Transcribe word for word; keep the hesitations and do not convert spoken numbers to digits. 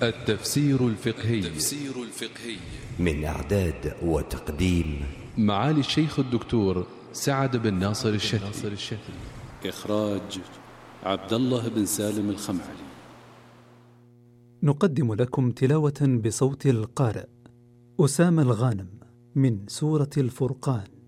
التفسير الفقهي التفسير الفقهي من إعداد وتقديم معالي الشيخ الدكتور سعد بن ناصر الشتري. إخراج عبد الله بن سالم الخمعلي. نقدم لكم تلاوة بصوت القارئ أسامة الغانم من سورة الفرقان.